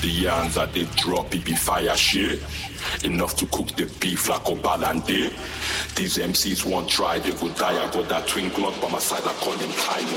The yarns that they drop, it be fire shit. Enough to cook the beef like a balande. These MCs won't try, they will die. I got that twin Glock by my side, I call them Kylo.